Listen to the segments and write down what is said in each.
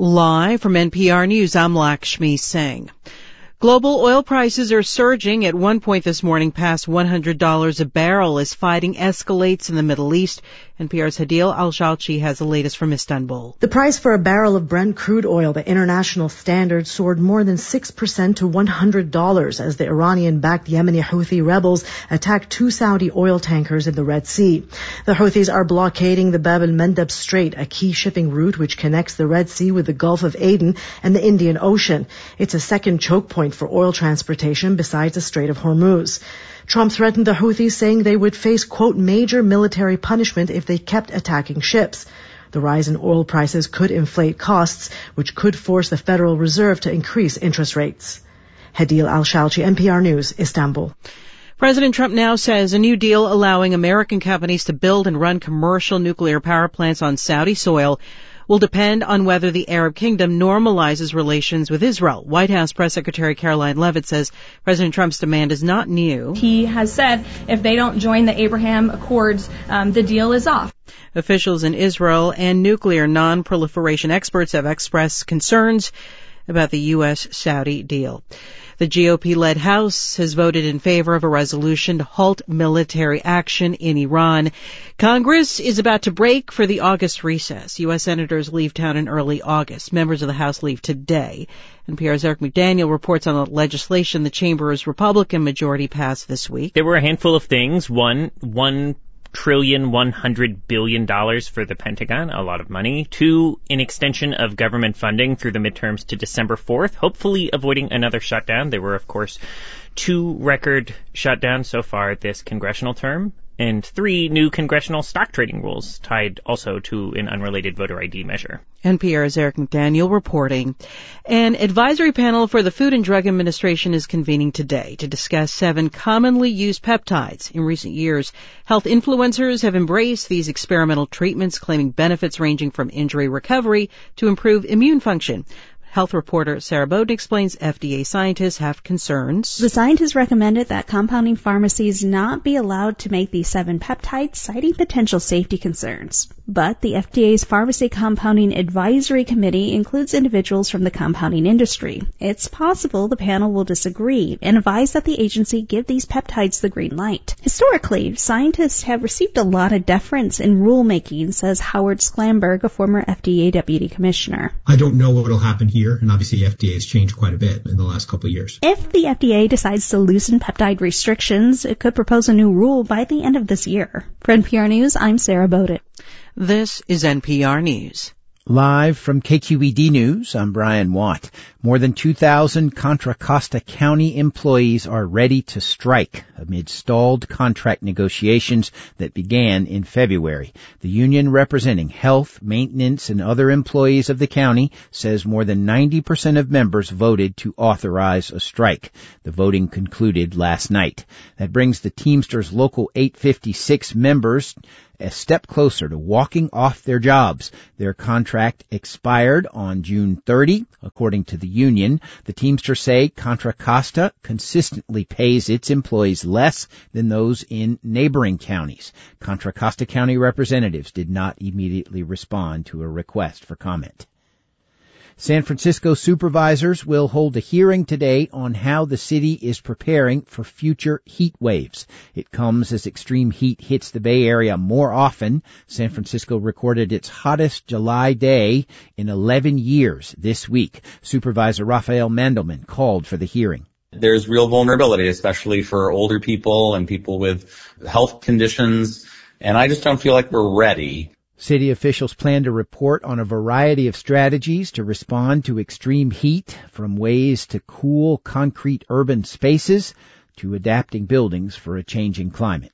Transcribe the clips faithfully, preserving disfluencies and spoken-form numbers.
Live from N P R News, I'm Lakshmi Singh. Global oil prices are surging at one point this morning past one hundred dollars a barrel as fighting escalates in the Middle East. N P R's Hadil Al-Shalchi has the latest from Istanbul. The price for a barrel of Brent crude oil, the international standard, soared more than six percent to one hundred dollars as the Iranian-backed Yemeni Houthi rebels attacked two Saudi oil tankers in the Red Sea. The Houthis are blockading the Bab el-Mandeb Strait, a key shipping route which connects the Red Sea with the Gulf of Aden and the Indian Ocean. It's a second choke point for oil transportation besides the Strait of Hormuz. Trump threatened the Houthis, saying they would face, quote, major military punishment if they kept attacking ships. The rise in oil prices could inflate costs, which could force the Federal Reserve to increase interest rates. Hadil Al-Shalchi, N P R News, Istanbul. President Trump now says a new deal allowing American companies to build and run commercial nuclear power plants on Saudi soil will depend on whether the Arab kingdom normalizes relations with Israel. White House Press Secretary Caroline Leavitt says President Trump's demand is not new. He has said if they don't join the Abraham Accords, um, the deal is off. Officials in Israel and nuclear non-proliferation experts have expressed concerns about the U S Saudi deal. The G O P-led House has voted in favor of a resolution to halt military action in Iran. Congress is about to break for the August recess. U S senators leave town in early August. Members of the House leave today. N P R's Eric McDaniel reports on the legislation the chamber's Republican majority passed this week. There were a handful of things. One, one trillion one hundred billion dollars for the Pentagon, a lot of money. Two, an extension of government funding through the midterms to December fourth, hopefully avoiding another shutdown. There were, of course, two record shutdowns so far this congressional term. And three, new congressional stock trading rules tied also to an unrelated voter I D measure. N P R's Eric McDaniel reporting. An advisory panel for the Food and Drug Administration is convening today to discuss seven commonly used peptides. In recent years, health influencers have embraced these experimental treatments, claiming benefits ranging from injury recovery to improve immune function. Health reporter Sarah Bowden explains F D A scientists have concerns. The scientists recommended that compounding pharmacies not be allowed to make these seven peptides, citing potential safety concerns. But the F D A's Pharmacy Compounding Advisory Committee includes individuals from the compounding industry. It's possible the panel will disagree and advise that the agency give these peptides the green light. Historically, scientists have received a lot of deference in rulemaking, says Howard Sklamberg, a former F D A deputy commissioner. I don't know what will happen here. And obviously F D A has changed quite a bit in the last couple of years. If the F D A decides to loosen peptide restrictions, it could propose a new rule by the end of this year. For N P R News, I'm Sarah Bowden. This is N P R News. Live from K Q E D News, I'm Brian Watt. More than two thousand Contra Costa County employees are ready to strike amid stalled contract negotiations that began in February. The union representing health, maintenance, and other employees of the county says more than ninety percent of members voted to authorize a strike. The voting concluded last night. That brings the Teamsters Local eight fifty-six members a step closer to walking off their jobs. Their contract expired on June thirtieth. According to the union, the Teamsters say Contra Costa consistently pays its employees less than those in neighboring counties. Contra Costa County representatives did not immediately respond to a request for comment. San Francisco supervisors will hold a hearing today on how the city is preparing for future heat waves. It comes as extreme heat hits the Bay Area more often. San Francisco recorded its hottest July day in eleven years this week. Supervisor Rafael Mandelman called for the hearing. There's real vulnerability, especially for older people and people with health conditions, and I just don't feel like we're ready. City officials plan to report on a variety of strategies to respond to extreme heat, from ways to cool concrete urban spaces to adapting buildings for a changing climate.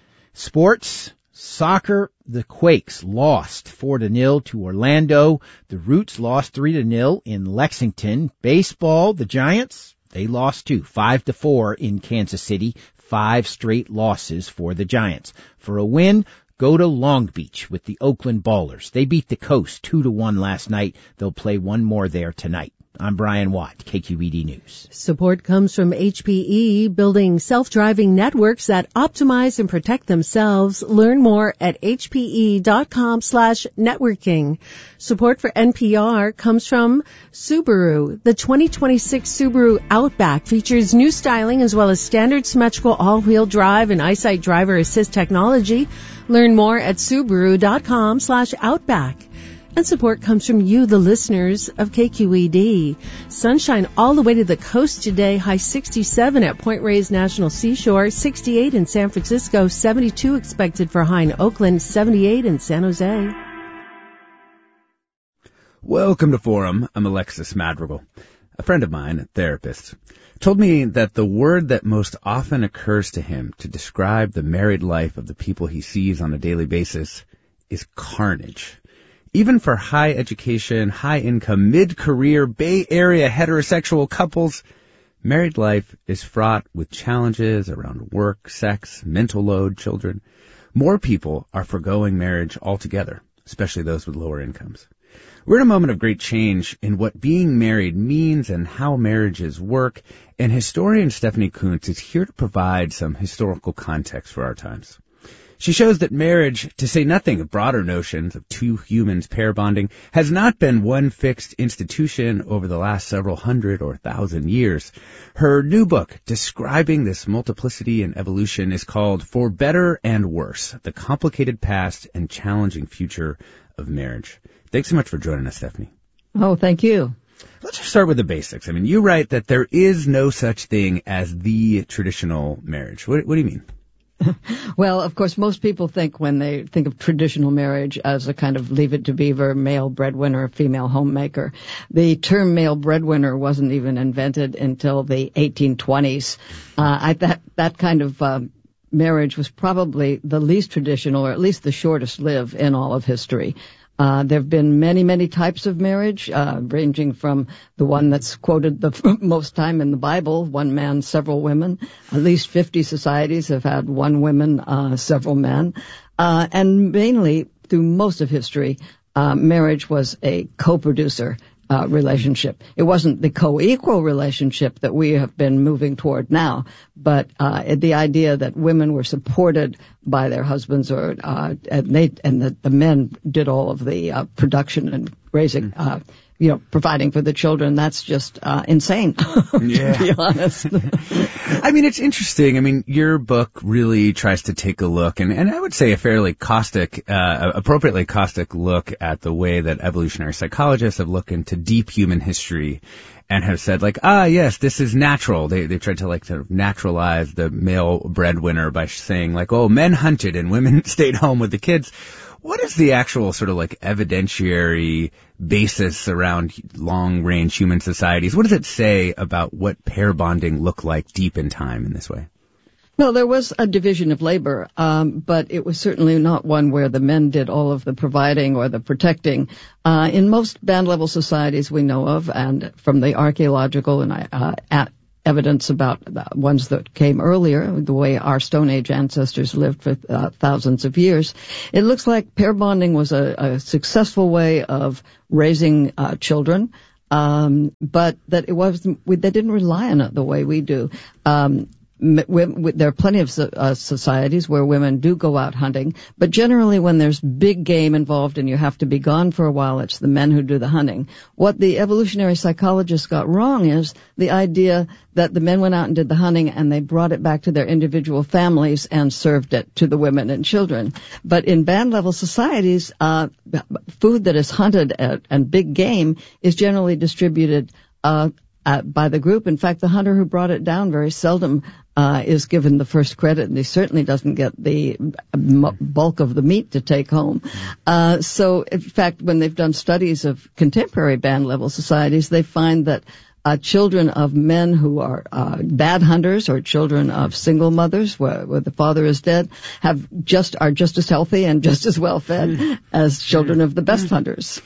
Sports, soccer, the Quakes lost four to nil to Orlando. The Roots lost three to nil in Lexington. Baseball, the Giants, they lost too, five to four in Kansas City. Five straight losses for the Giants. For a win, go to Long Beach with the Oakland Ballers. They beat the Coast two to one last night. They'll play one more there tonight. I'm Brian Watt, K Q E D News. Support comes from H P E, building self-driving networks that optimize and protect themselves. Learn more at hpe.com slash networking. Support for N P R comes from Subaru. The twenty twenty-six Subaru Outback features new styling as well as standard symmetrical all-wheel drive and EyeSight driver assist technology. Learn more at subaru.com slash outback. And support comes from you, the listeners of K Q E D. Sunshine all the way to the coast today. High sixty-seven at Point Reyes National Seashore, sixty-eight in San Francisco, seventy-two expected for high in Oakland, seventy-eight in San Jose. Welcome to Forum. I'm Alexis Madrigal. A friend of mine, a therapist, told me that the word that most often occurs to him to describe the married life of the people he sees on a daily basis is carnage. Even for high education, high income, mid-career, Bay Area heterosexual couples, married life is fraught with challenges around work, sex, mental load, children. More people are forgoing marriage altogether, especially those with lower incomes. We're in a moment of great change in what being married means and how marriages work, and historian Stephanie Coontz is here to provide some historical context for our times. She shows that marriage, to say nothing of broader notions of two humans pair bonding, has not been one fixed institution over the last several hundred or thousand years. Her new book describing this multiplicity and evolution is called For Better and Worse, The Complicated Past and Challenging Future of Marriage. Thanks so much for joining us, Stephanie. Oh, thank you. Let's just start with the basics. I mean, you write that there is no such thing as the traditional marriage. What, what do you mean? Well, of course, most people think when they think of traditional marriage as a kind of leave it to beaver, male breadwinner, female homemaker. The term male breadwinner wasn't even invented until the eighteen twenties. Uh, I, that, that kind of uh, marriage was probably the least traditional, or at least the shortest lived in all of history. Uh, there have been many, many types of marriage, uh, ranging from the one that's quoted the most time in the Bible, one man, several women. At least fifty societies have had one woman, uh, several men. Uh, and mainly, through most of history, uh, marriage was a co-producer Uh, relationship. It wasn't the co-equal relationship that we have been moving toward now, but uh, the idea that women were supported by their husbands, or uh, and they and that the men did all of the uh, production and raising, uh, you know, providing for the children. That's just uh, insane. Yeah. To be honest. I mean, it's interesting. I mean, your book really tries to take a look, and, and I would say a fairly caustic, uh, appropriately caustic look at the way that evolutionary psychologists have looked into deep human history and have said, like, ah, yes, this is natural. They they tried to, like, sort of naturalize the male breadwinner by saying, like, oh, men hunted and women stayed home with the kids. What is the actual sort of like evidentiary basis around long-range human societies? What does it say about what pair bonding looked like deep in time in this way? Well, there was a division of labor, um, but it was certainly not one where the men did all of the providing or the protecting. Uh, in most band-level societies we know of, and from the archaeological and uh, at evidence about the ones that came earlier, the way our Stone Age ancestors lived for uh, thousands of years, it looks like pair bonding was a, a successful way of raising uh, children, um, but that it wasn't, they didn't rely on it the way we do. Um, There are plenty of uh, societies where women do go out hunting, but generally when there's big game involved and you have to be gone for a while, it's the men who do the hunting. What the evolutionary psychologists got wrong is the idea that the men went out and did the hunting and they brought it back to their individual families and served it to the women and children. But in band-level societies, uh, food that is hunted at, and big game is generally distributed uh Uh, by the group. In fact, the hunter who brought it down very seldom uh, is given the first credit, and he certainly doesn't get the m- bulk of the meat to take home. Uh, so, in fact, when they've done studies of contemporary band-level societies, they find that Uh, children of men who are uh, bad hunters, or children of single mothers where, where the father is dead, have just are just as healthy and just as well fed as children of the best hunters.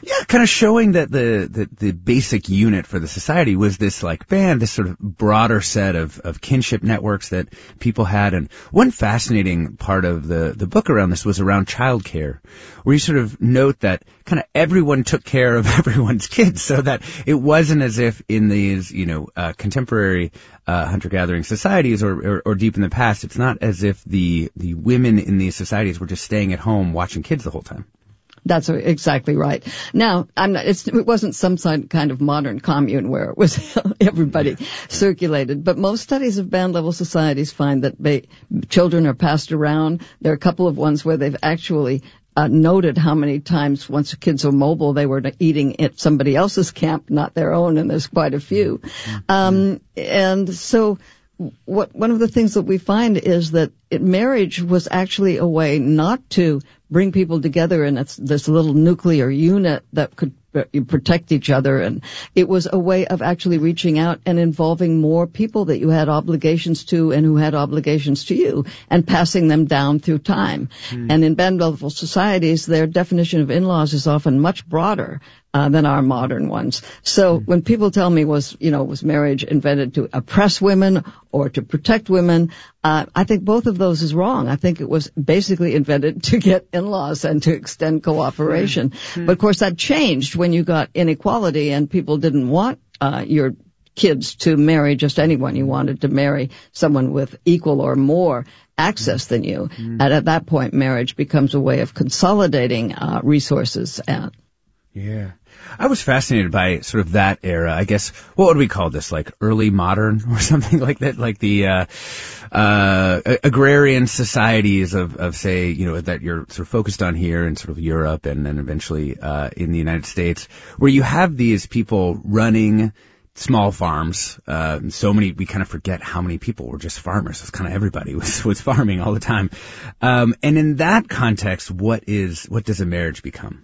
Yeah, kind of showing that the, the, the basic unit for the society was this like band, this sort of broader set of, of kinship networks that people had. And one fascinating part of the, the book around this was around childcare, where you sort of note that kind of everyone took care of everyone's kids, so that it wasn't as if in these, you know, uh, contemporary uh, hunter-gathering societies or, or, or deep in the past, it's not as if the, the women in these societies were just staying at home watching kids the whole time. That's exactly right. Now, I'm not, it's, it wasn't some kind of modern commune where it was everybody circulated, but most studies of band-level societies find that ba- children are passed around. There are a couple of ones where they've actually uh, noted how many times once the kids are mobile, they were eating at somebody else's camp, not their own, and there's quite a few. Um, and so what, one of the things that we find is that it, marriage was actually a way not to bring people together in this, this little nuclear unit that could protect each other, and it was a way of actually reaching out and involving more people that you had obligations to and who had obligations to you, and passing them down through time. Mm. And in band-level societies, their definition of in-laws is often much broader uh, than our modern ones. So mm. when people tell me was, you know, was marriage invented to oppress women or to protect women, uh, I think both of those is wrong. I think it was basically invented to get in-laws and to extend cooperation. Mm. But of course that changed when you got inequality and people didn't want uh, your kids to marry just anyone. You wanted to marry someone with equal or more access than you. Mm. And at that point, marriage becomes a way of consolidating uh, resources. And yeah. I was fascinated by sort of that era. I guess, what would we call this? Like early modern or something like that? Like the, uh, uh, agrarian societies of, of say, you know, that you're sort of focused on here in sort of Europe and then eventually, uh, in the United States, where you have these people running small farms. Uh, so many, we kind of forget how many people were just farmers. It's kind of everybody was, was farming all the time. Um, and in that context, what is, what does a marriage become?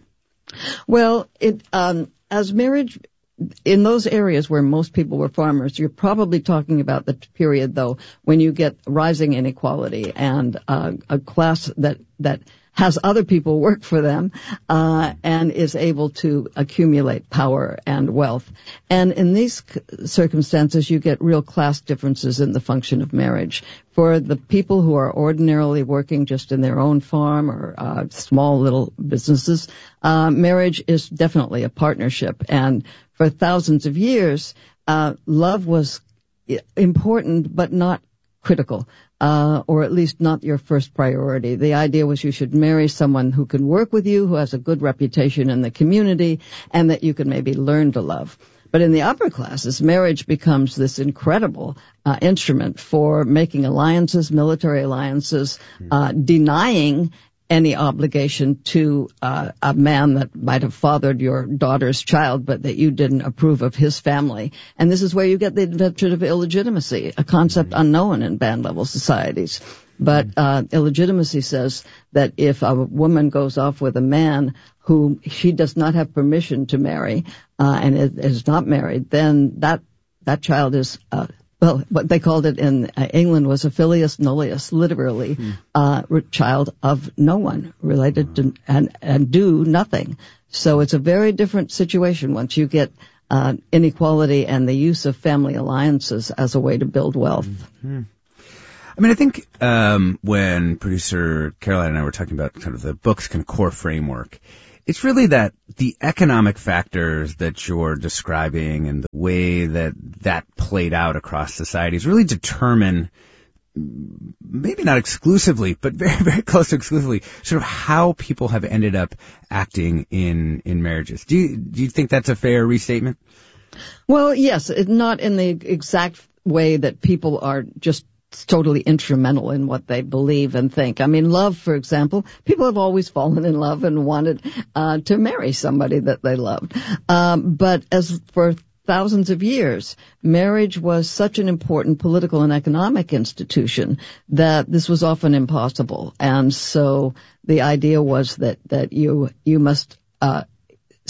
Well, it, um, as marriage, in those areas where most people were farmers, you're probably talking about the period, though, when you get rising inequality and uh, a class that, that has other people work for them, uh, and is able to accumulate power and wealth. And in these circumstances, you get real class differences in the function of marriage. For the people who are ordinarily working just in their own farm or uh, small little businesses, uh, marriage is definitely a partnership. And for thousands of years, uh, love was important, but not critical. Uh, or at least not your first priority. The idea was you should marry someone who can work with you, who has a good reputation in the community, and that you can maybe learn to love. But in the upper classes, marriage becomes this incredible uh, instrument for making alliances, military alliances, uh, denying any obligation to uh, a man that might have fathered your daughter's child, but that you didn't approve of his family. And this is where you get the invention of illegitimacy, a concept unknown in band-level societies. But uh, illegitimacy says that if a woman goes off with a man whom she does not have permission to marry uh, and is not married, then that that child is uh, well, what they called it in uh, England was a filius nullius, literally, hmm. uh, child of no one, related to, and, and do nothing. So it's a very different situation once you get, uh, inequality and the use of family alliances as a way to build wealth. Mm-hmm. I mean, I think, um, when producer Caroline and I were talking about kind of the book's kind of core framework, it's really that the economic factors that you're describing and the way that that played out across societies really determine, maybe not exclusively, but very, very close to exclusively, sort of how people have ended up acting in, in marriages. Do you, do you think that's a fair restatement? Well, yes, it, not in the exact way that people are just totally instrumental in what they believe and think. I mean, love, for example, people have always fallen in love and wanted uh, to marry somebody that they loved. Um, but as for thousands of years, marriage was such an important political and economic institution that this was often impossible. And so the idea was that, that you, you must, uh,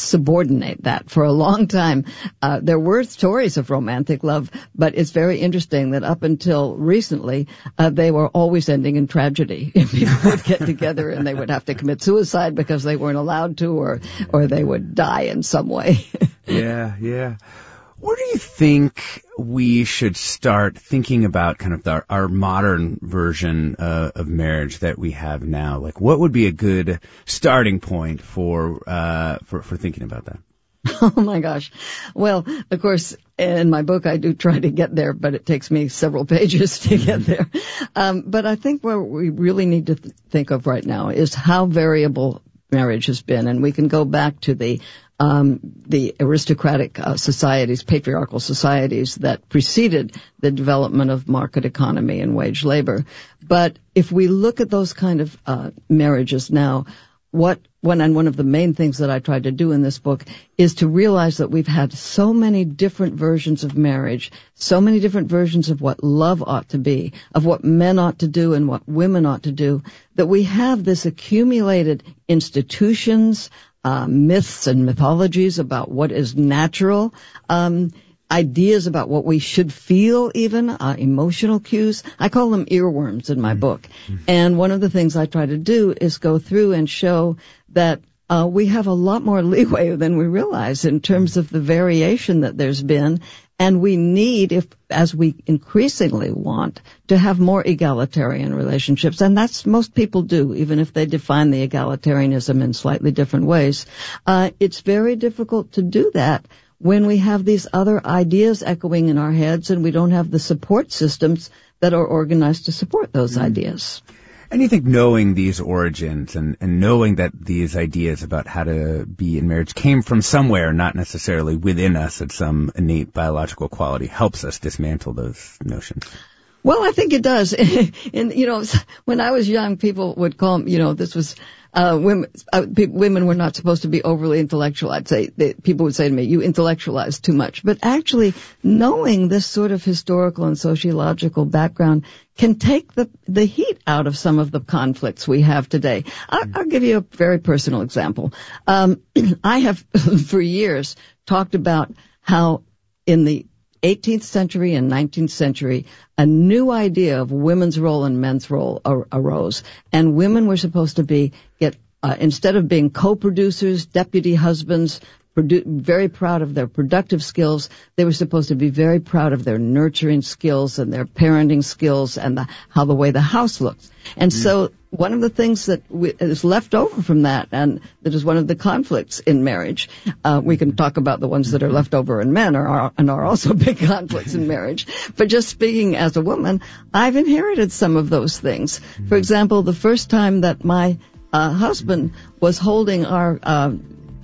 subordinate that. For a long time, uh, there were stories of romantic love, but it's very interesting that up until recently, uh, they were always ending in tragedy. People would get together and they would have to commit suicide because they weren't allowed to, or, or they would die in some way. Yeah, yeah. Where do you think we should start thinking about kind of our, our modern version uh, of marriage that we have now? Like, what would be a good starting point for uh, for, for thinking about that? Oh my gosh. Well, of course, in my book, I do try to get there, but it takes me several pages to get there. Um, but I think what we really need to th- think of right now is how variable marriage has been. And we can go back to the Um, the aristocratic uh, societies, patriarchal societies that preceded the development of market economy and wage labor. But if we look at those kind of uh, marriages now, what one and one of the main things that I tried to do in this book is to realize that we've had so many different versions of marriage, so many different versions of what love ought to be, of what men ought to do and what women ought to do, that we have this accumulated institutions, Uh, myths and mythologies about what is natural, um, ideas about what we should feel even, uh, emotional cues. I call them earworms in my book. And one of the things I try to do is go through and show that uh, we have a lot more leeway than we realize in terms of the variation that there's been. And we need, if as we increasingly want, to have more egalitarian relationships. And that's most people do, even if they define the egalitarianism in slightly different ways. Uh, it's very difficult to do that when we have these other ideas echoing in our heads and we don't have the support systems that are organized to support those mm. ideas. And you think knowing these origins and, and knowing that these ideas about how to be in marriage came from somewhere, not necessarily within us at some innate biological quality, helps us dismantle those notions? Well, I think it does. And, you know, when I was young, people would call, you know, this was, uh, women, uh, pe- women were not supposed to be overly intellectual. I'd say, they, people would say to me, you intellectualize too much. But actually, knowing this sort of historical and sociological background can take the, the heat out of some of the conflicts we have today. I'll, I'll give you a very personal example. Um, I have, for years, talked about how in the eighteenth century and nineteenth century, a new idea of women's role and men's role ar- arose. And women were supposed to be, get, uh, instead of being co-producers, deputy husbands, produ- very proud of their productive skills, they were supposed to be very proud of their nurturing skills and their parenting skills and the, how the way the house looks. And mm. so one of the things that we, is left over from that, and that is one of the conflicts in marriage, uh, we can talk about the ones that are left over in men are, are, and are also big conflicts in marriage. But just speaking as a woman, I've inherited some of those things. For example, the first time that my uh, husband was holding our uh,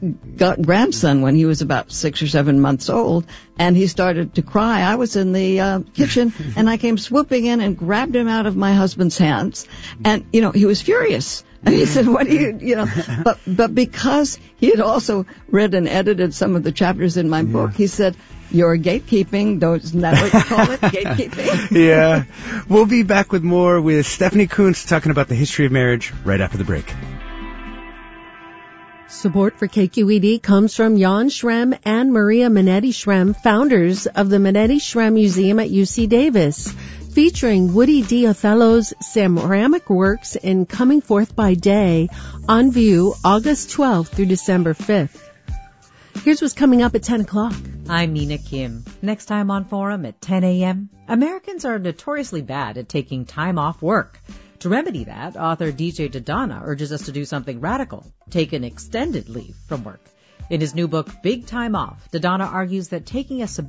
got grandson when he was about six or seven months old, and he started to cry. I was in the uh, kitchen, and I came swooping in and grabbed him out of my husband's hands. And, you know, he was furious. And he said, what do you, you know, but, but because he had also read and edited some of the chapters in my yeah. book, he said, you're gatekeeping, don't, isn't that what you call it? Gatekeeping? Yeah. We'll be back with more with Stephanie Coontz talking about the history of marriage right after the break. Support for K Q E D comes from Jan Schrem and Maria Minetti Schrem, founders of the Minetti Schrem Museum at U C Davis, featuring Woody D. Othello's ceramic works in Coming Forth by Day, on view August twelfth through December fifth. Here's what's coming up at ten o'clock. I'm Nina Kim. Next time on Forum at ten a.m., Americans are notoriously bad at taking time off work. To remedy that, author D J Dodonna urges us to do something radical, take an extended leave from work. In his new book, Big Time Off, Dodonna argues that taking a